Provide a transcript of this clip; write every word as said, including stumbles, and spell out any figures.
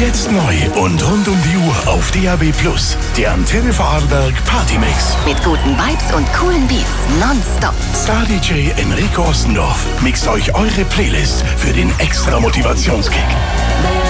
Jetzt neu und rund um die Uhr auf D A B Plus. Der Antenne Vorarlberg Partymix. Mit guten Vibes und coolen Beats nonstop. Star-D J Enrico Ossendorf mixt euch eure Playlist für den extra Motivationskick.